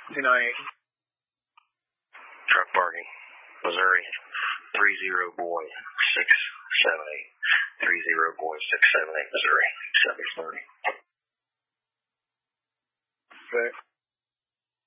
tonight. Truck parking, Missouri, 30 boy 678. 30 boy 678, Missouri, 730. Okay.